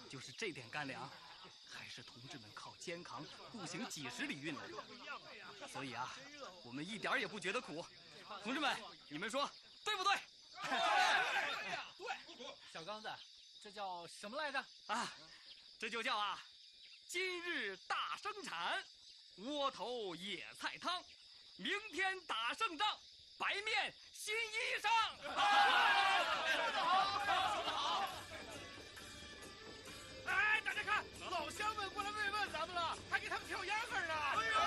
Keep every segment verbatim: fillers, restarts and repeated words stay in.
就是这点干粮，还是同志们靠肩扛步行几十里运来的。所以啊，我们一点也不觉得苦。同志们，你们说对不对？ 对。小刚子，这叫什么来着？ 啊，这就叫啊，今日大生产，窝头野菜汤，明天打胜仗，白面新衣裳。说得好，说得好。 哎，大家看，老乡们过来慰问咱们了，还给他们跳秧歌呢。哎呦，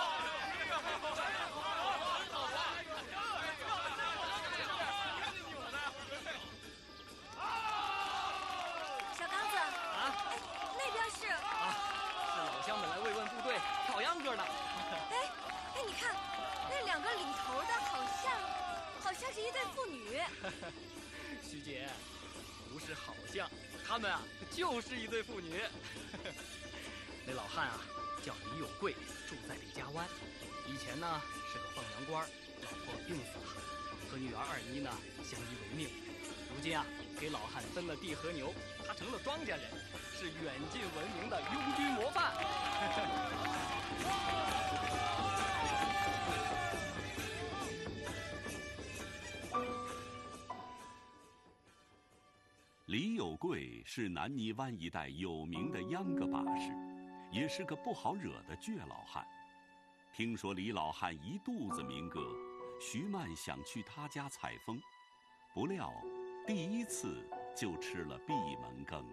小刚子啊，那边是啊，是老乡们来慰问部队跳秧歌呢。 哎哎，你看，那两个领头的好像，好像是一对父女。 徐姐，不是好像。他们啊，就是一对父女。那老汉啊，叫李有贵，住在李家湾。以前呢是个放羊官，老婆病死了，和女儿二妮呢相依为命。如今啊，给老汉分了地和牛，他成了庄稼人，是远近闻名的拥军模范。 李有贵是南泥湾一带有名的秧歌把式，也是个不好惹的倔老汉。听说李老汉一肚子民歌，徐曼想去他家采风，不料第一次就吃了闭门羹。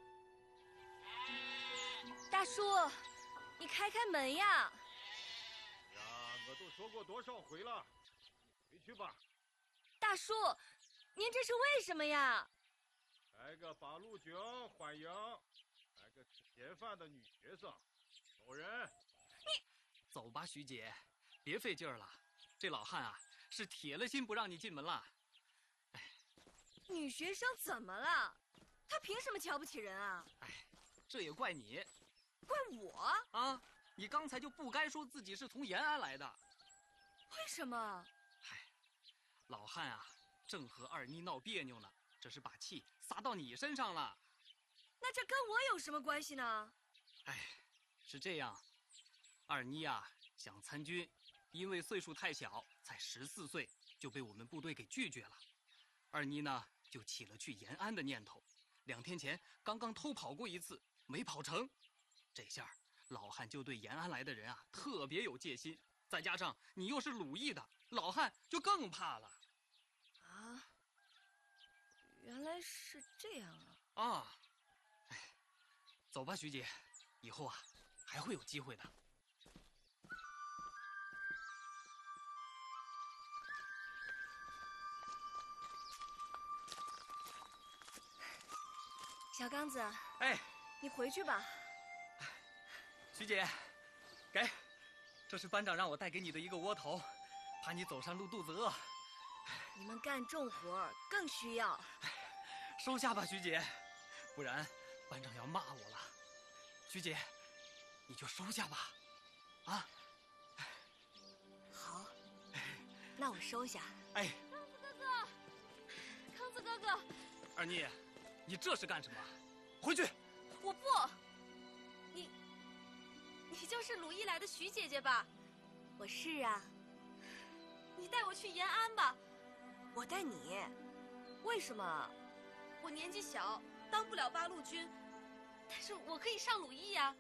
大叔，你开开门呀！ 呀，我都说过多少回了，回去吧。 大叔，您这是为什么呀？ 来个八路军欢迎，来个吃闲饭的女学生，走人！ 你走吧，徐姐，别费劲儿了。这老汉啊，是铁了心不让你进门了。哎， 女学生怎么了？她凭什么瞧不起人啊？ 哎，这也怪你。 怪我啊！你刚才就不该说自己是从延安来的。 为什么？ 嗨，老汉啊，正和二妮闹别扭呢。这是把气撒到你身上了， 那这跟我有什么关系呢？ 哎，是这样，二妮啊想参军，因为岁数太小，才十四岁就被我们部队给拒绝了。二妮呢就起了去延安的念头，两天前刚刚偷跑过一次，没跑成。这下老汉就对延安来的人啊特别有戒心，再加上你又是鲁艺的，老汉就更怕了。 啊？原来是这样啊！ 啊，哎，走吧，徐姐，以后啊还会有机会的。 小刚子， 哎， 你回去吧。 徐姐，给，这是班长让我带给你的一个窝头，怕你走上路肚子饿。 你们干重活更需要。 收下吧，徐姐，不然班长要骂我了。徐姐，你就收下吧，啊。 好，那我收下。 哎， 康子哥哥，康子哥哥， 二妮，你这是干什么？回去！ 我不，你，你就是鲁艺来的徐姐姐吧？我是啊。你带我去延安吧。我带你？为什么？我年纪小，当不了八路军，但是我可以上鲁艺呀。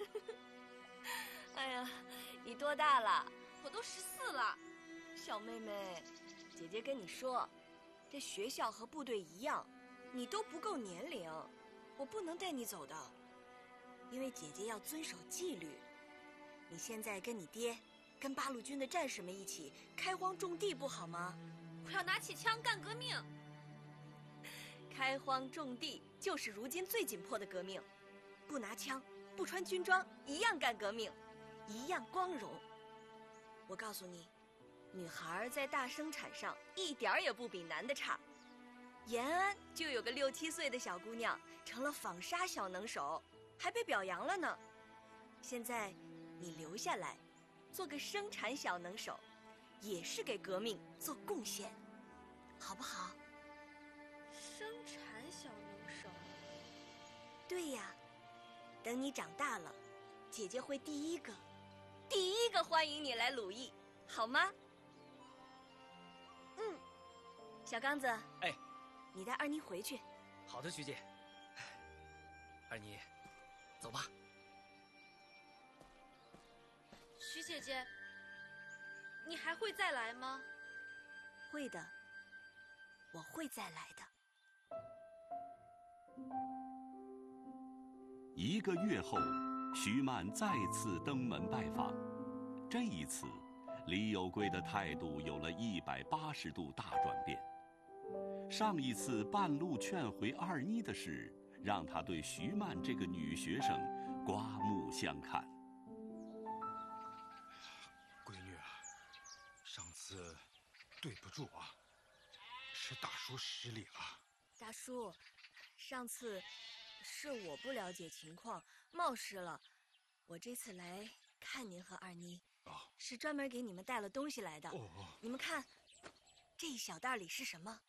哎呀，你多大了？我都十四了。小妹妹，姐姐跟你说，这学校和部队一样，你都不够年龄，我不能带你走的，因为姐姐要遵守纪律。你现在跟你爹，跟八路军的战士们一起开荒种地，不好吗？我要拿起枪干革命。开荒种地就是如今最紧迫的革命，不拿枪，不穿军装，一样干革命，一样光荣。我告诉你，女孩在大生产上一点也不比男的差。延安就有个六七岁的小姑娘成了纺纱小能手，还被表扬了呢。现在你留下来，做个生产小能手，也是给革命做贡献，好不好？ 生产小能手。 对呀， 等你长大了，姐姐会第一个，第一个欢迎你来鲁艺，好吗？嗯，小刚子， 哎， 你带二妮回去。 好的，徐姐。二妮，走吧。 徐姐姐，你还会再来吗？ 会的，我会再来的。 一个月后，徐曼再次登门拜访。这一次，李有贵的态度有了一百八十度大转变。上一次半路劝回二妮的事，让他对徐曼这个女学生刮目相看。 闺女啊，上次对不住啊，是大叔失礼了。 大叔，上次是我不了解情况，冒失了。我这次来看您和二妮， 哦， 是专门给你们带了东西来的。 哦哦， 你们看，这一小袋里是什么？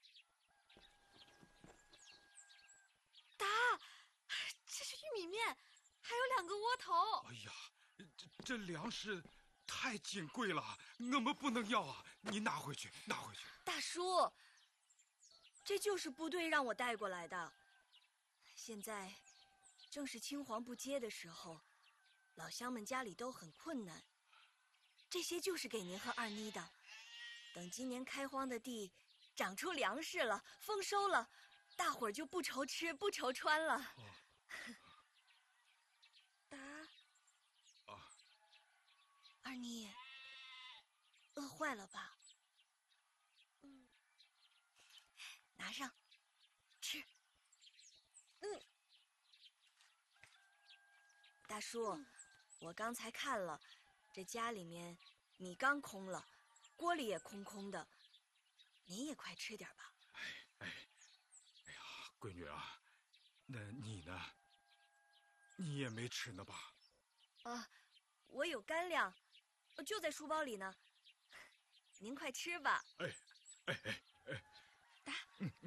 答，这是玉米面，还有两个窝头。 哎呀，这这粮食太金贵了，我们不能要啊！你拿回去，拿回去。 大叔，这就是部队让我带过来的。现在正是青黄不接的时候，老乡们家里都很困难。这些就是给您和二妮的。等今年开荒的地长出粮食了，丰收了，大伙儿就不愁吃不愁穿了。 哦， 答。 啊， 二妮，饿坏了吧？嗯，拿上，吃。嗯，大叔，嗯，我刚才看了，这家里面米缸空了，锅里也空空的，您也快吃点吧。 哎哎，哎呀，闺女啊，那你呢？你也没吃呢吧？ 啊，我有干粮，就在书包里呢。您快吃吧。 哎，哎哎哎， 打。 嗯嗯。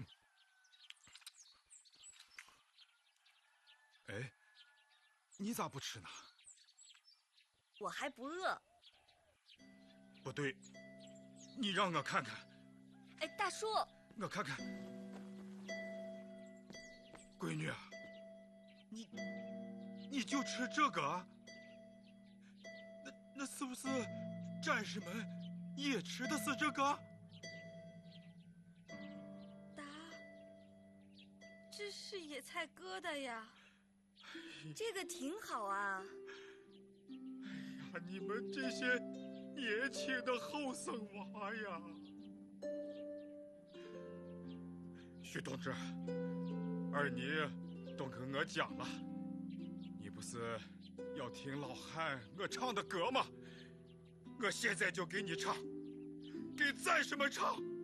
哎，你咋不吃呢？ 我还不饿。 不对，你让我看看。 哎，大叔， 我看看。闺女啊，你你就吃这个啊？那那是不是战士们也吃的是这个？ 答，这是野菜疙瘩呀。 这个挺好啊。 哎呀，你们这些年轻的后生娃呀！徐同志，二妮都跟我讲了，你不是要听老汉我唱的歌吗？我现在就给你唱，给战士们唱。